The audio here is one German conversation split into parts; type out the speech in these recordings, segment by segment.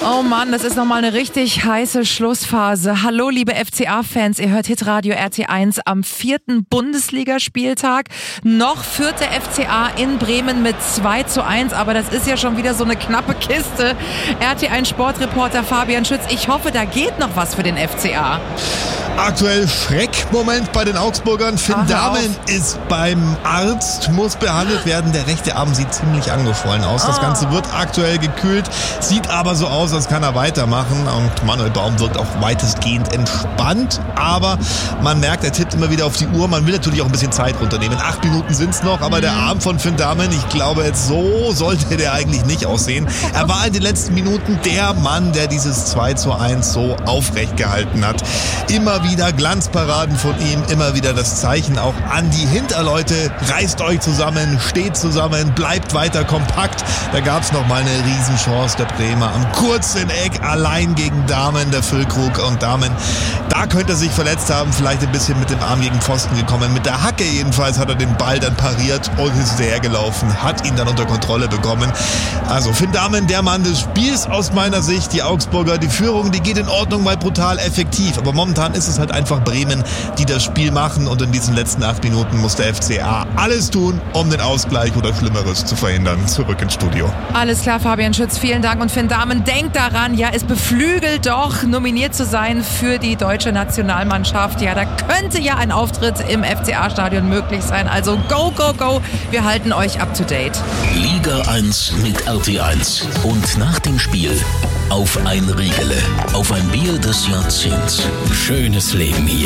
Oh Mann, das ist nochmal eine richtig heiße Schlussphase. Hallo liebe FCA-Fans, ihr hört Hitradio RT1 am 4. Bundesligaspieltag. Noch führt der FCA in Bremen mit 2:1, aber das ist ja schon wieder so eine knappe Kiste. RT1-Sportreporter Fabian Schütz, ich hoffe, da geht noch was für den FCA. Aktuell Schreckmoment bei den Augsburgern. Finn Dahmen ist beim Arzt, muss behandelt werden. Der rechte Arm sieht ziemlich angeschwollen aus. Das Ganze wird aktuell gekühlt, sieht aber so aus, als kann er weitermachen. Und Manuel Baum wirkt auch weitestgehend entspannt. Aber man merkt, er tippt immer wieder auf die Uhr. Man will natürlich auch ein bisschen Zeit runternehmen. 8 Minuten sind es noch, aber der Arm von Finn Dahmen, ich glaube, jetzt so sollte der eigentlich nicht aussehen. Er war in den letzten Minuten der Mann, der dieses 2:1 so aufrecht gehalten hat. Immer wieder Glanzparaden von ihm, immer wieder das Zeichen auch an die Hinterleute. Reißt euch zusammen, steht zusammen, bleibt weiter kompakt. Da gab es nochmal eine Riesenchance der Bremer am kurzen Eck, allein gegen Dahmen, der Füllkrug und Dahmen. Da könnte er sich verletzt haben, vielleicht ein bisschen mit dem Arm gegen Pfosten gekommen. Mit der Hacke jedenfalls hat er den Ball dann pariert und ist hergelaufen, hat ihn dann unter Kontrolle bekommen. Also Finn Dahmen, der Mann des Spiels aus meiner Sicht. Die Augsburger, die Führung, die geht in Ordnung, weil brutal effektiv. Aber momentan ist es halt einfach Bremen, die das Spiel machen, und in diesen letzten 8 Minuten muss der FCA alles tun, um den Ausgleich oder Schlimmeres zu verhindern. Zurück ins Studio. Alles klar, Fabian Schütz, vielen Dank. Und Finn Dahmen, denkt daran, ja, es beflügelt doch, nominiert zu sein für die deutsche Nationalmannschaft. Ja, da könnte ja ein Auftritt im FCA-Stadion möglich sein. Also go, go, go. Wir halten euch up to date. Liga 1 mit RT1. Und nach dem Spiel auf ein Riegele, auf ein Bier des Jahrzehnts. Schönes Leben hier.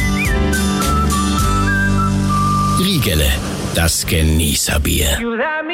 Riegele, das Genießerbier.